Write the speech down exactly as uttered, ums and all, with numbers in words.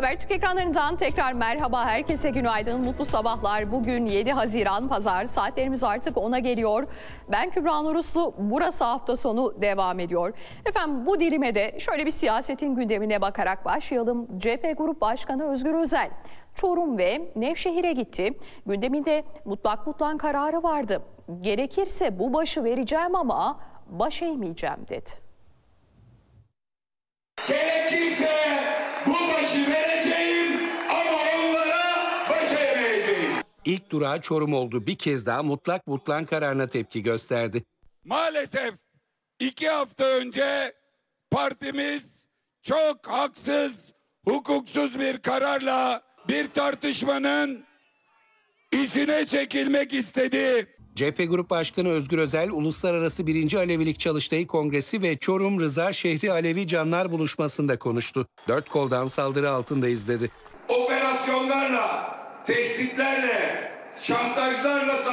Habertürk ekranlarından tekrar merhaba, herkese günaydın, mutlu sabahlar. Bugün yedi Haziran Pazar, saatlerimiz artık ona geliyor. Ben Kübra Nur Uslu, burası hafta sonu devam ediyor. Efendim bu dilime de şöyle bir siyasetin gündemine bakarak başlayalım. C H P Grup Başkanı Özgür Özel, Çorum ve Nevşehir'e gitti. Gündeminde mutlak mutlak kararı vardı. Gerekirse bu başı vereceğim ama baş eğmeyeceğim dedi. Gerekirse bu başı vereceğim ama onlara baş eğmeyeceğim. İlk durağı Çorum oldu. Bir kez daha mutlak mutlak kararına tepki gösterdi. Maalesef iki hafta önce partimiz çok haksız, hukuksuz bir kararla bir tartışmanın içine çekilmek istedi. C H P Grup Başkanı Özgür Özel, Uluslararası birinci Alevilik Çalıştay Kongresi ve Çorum Rıza Şehri Alevi Canlar Buluşması'nda konuştu. Dört koldan saldırı altındayız dedi. Operasyonlarla, tehditlerle, şantajlarla